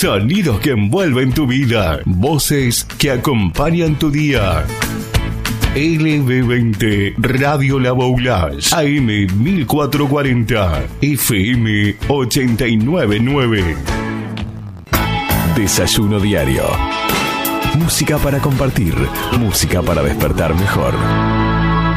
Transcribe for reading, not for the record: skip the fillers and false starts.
Sonidos que envuelven tu vida. Voces que acompañan tu día. LB20 Radio La Boulage, AM 1440, FM 899. Desayuno diario. Música para compartir, música para despertar mejor.